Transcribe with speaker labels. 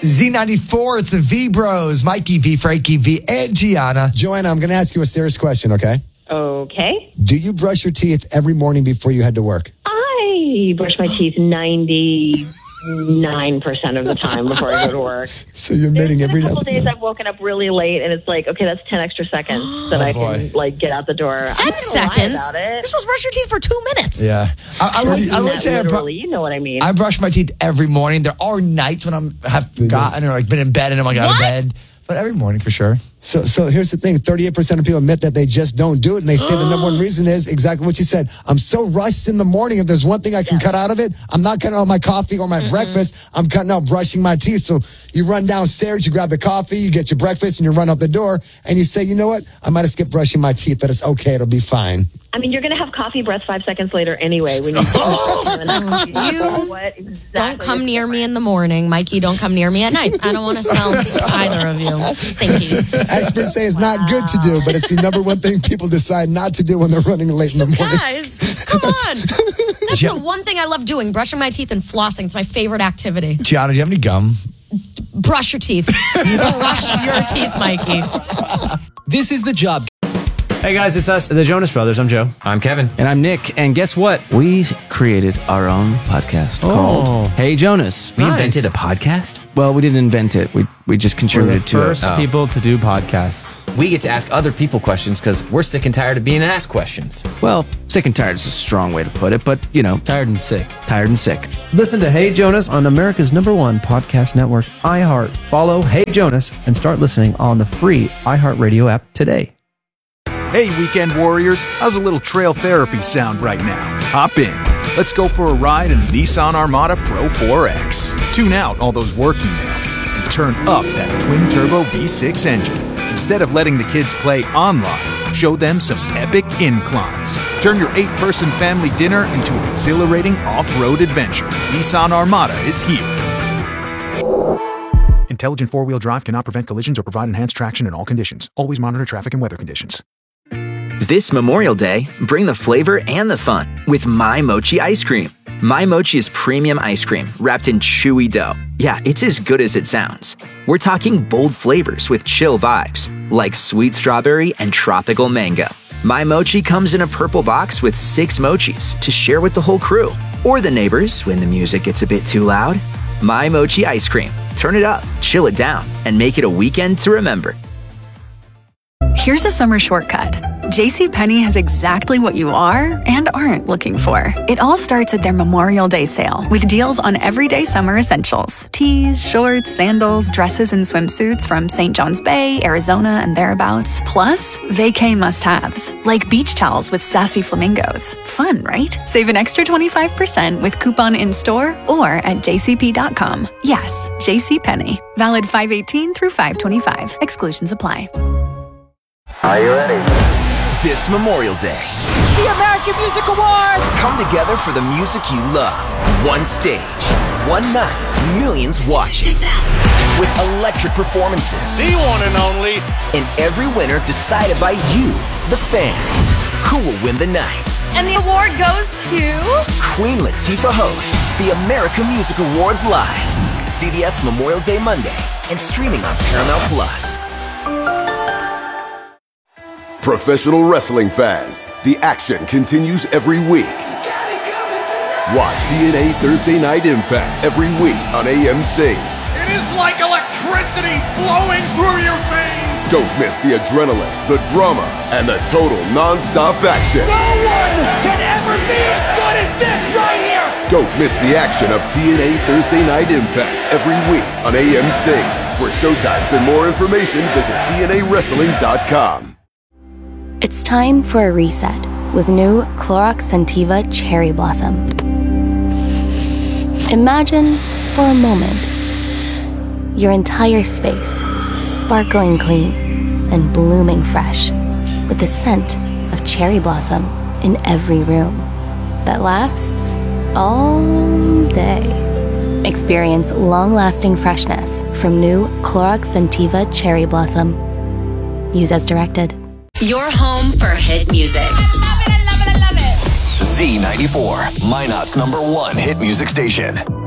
Speaker 1: Z94, it's the V-Bros. Mikey V, Frankie V, and Gianna.
Speaker 2: Joanna, I'm going to ask you a serious question, okay?
Speaker 3: Okay.
Speaker 2: Do you brush your teeth every morning before you head to work?
Speaker 3: I brush my teeth 99% of the time before I go to work.
Speaker 2: So you're admitting
Speaker 3: There's
Speaker 2: every
Speaker 3: been a
Speaker 2: now
Speaker 3: couple days I've woken up really late, and it's like, okay, that's 10 extra seconds that I can get out the door.
Speaker 4: 10 seconds?
Speaker 3: About it.
Speaker 4: You're supposed to brush your teeth for 2 minutes.
Speaker 1: Yeah. I would say
Speaker 3: literally, you know what I mean.
Speaker 1: I brush my teeth every morning. There are nights when I have forgotten or like been in bed and I'm like out of bed. But every morning for sure.
Speaker 2: So here's the thing. 38% of people admit that they just don't do it. And they say the number one reason is exactly what you said. I'm so rushed in the morning. If there's one thing I can cut out of it, I'm not cutting out my coffee or my breakfast. I'm cutting out brushing my teeth. So you run downstairs, you grab the coffee, you get your breakfast, and you run out the door. And you say, you know what? I might have skipped brushing my teeth, but it's okay. It'll be fine.
Speaker 3: I mean, you're going to have coffee breath 5 seconds later anyway. When you
Speaker 4: don't come near me in the morning. Mikey, don't come near me at night. I don't want to smell either of you. Stinky.
Speaker 2: Experts say it's not good to do, but it's the number one thing people decide not to do when they're running late in the morning.
Speaker 4: Guys, come on. That's the one thing I love doing, brushing my teeth and flossing. It's my favorite activity.
Speaker 1: Gianna, do you have any gum?
Speaker 4: Brush your teeth. Brush your teeth, Mikey.
Speaker 5: This is The Job.
Speaker 6: Hey guys, it's us, the Jonas Brothers. I'm Joe.
Speaker 5: I'm Kevin.
Speaker 6: And I'm Nick. And guess what? We created our own podcast called Hey Jonas.
Speaker 5: We invented a podcast?
Speaker 6: Well, we didn't invent it. We just contributed to it.
Speaker 7: We're the first people to do podcasts.
Speaker 5: We get to ask other people questions because we're sick and tired of being asked questions.
Speaker 6: Well, sick and tired is a strong way to put it, but, you know.
Speaker 7: Tired and sick.
Speaker 6: Tired and sick.
Speaker 7: Listen to Hey Jonas on America's #1 podcast network, iHeart. Follow Hey Jonas and start listening on the free iHeartRadio app today.
Speaker 8: Hey, weekend warriors, how's a little trail therapy sound right now? Hop in. Let's go for a ride in the Nissan Armada Pro 4X. Tune out all those work emails and turn up that twin-turbo V6 engine. Instead of letting the kids play online, show them some epic inclines. Turn your 8-person family dinner into an exhilarating off-road adventure. Nissan Armada is here. Intelligent four-wheel drive cannot prevent collisions or provide enhanced traction in all conditions. Always monitor traffic and weather conditions.
Speaker 9: This Memorial Day, bring the flavor and the fun with My Mochi ice cream. My Mochi is premium ice cream wrapped in chewy dough. Yeah, it's as good as it sounds. We're talking bold flavors with chill vibes, like sweet strawberry and tropical mango. My Mochi comes in a purple box with 6 mochis to share with the whole crew, or the neighbors when the music gets a bit too loud. My Mochi ice cream. Turn it up, chill it down, and make it a weekend to remember.
Speaker 10: Here's a summer shortcut. JCPenney has exactly what you are and aren't looking for. It all starts at their Memorial Day sale with deals on everyday summer essentials. Tees, shorts, sandals, dresses, and swimsuits from St. John's Bay, Arizona, and thereabouts. Plus, vacay must-haves, like beach towels with sassy flamingos. Fun, right? Save an extra 25% with coupon in-store or at jcp.com. Yes, JCPenney. Valid 5/18 through 5/25. Exclusions apply.
Speaker 11: Are you ready?
Speaker 5: This Memorial Day,
Speaker 4: The American Music Awards!
Speaker 5: come together for the music you love. One stage, one night, millions watching. With electric performances.
Speaker 11: The one and only.
Speaker 5: And every winner decided by you, the fans. Who will win the night?
Speaker 4: And the award goes to...
Speaker 5: Queen Latifah hosts the American Music Awards live. CBS Memorial Day Monday and streaming on Paramount Plus.
Speaker 12: Professional wrestling fans, the action continues every week. Watch TNA Thursday Night Impact every week on AMC.
Speaker 11: It is like electricity flowing through your veins.
Speaker 12: Don't miss the adrenaline, the drama, and the total non-stop action.
Speaker 11: No one can ever be as good as this right here.
Speaker 12: Don't miss the action of TNA Thursday Night Impact every week on AMC. For showtimes and more information, visit TNAWrestling.com.
Speaker 13: It's time for a reset with new Clorox Scentiva Cherry Blossom. Imagine, for a moment, your entire space sparkling clean and blooming fresh with the scent of cherry blossom in every room that lasts all day. Experience long-lasting freshness from new Clorox Scentiva Cherry Blossom. Use as directed.
Speaker 14: Your home for hit music.
Speaker 15: Z94, Minot's #1 hit music station.